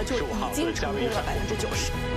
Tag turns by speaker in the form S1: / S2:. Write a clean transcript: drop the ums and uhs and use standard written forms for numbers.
S1: 呢就已经成功了90%。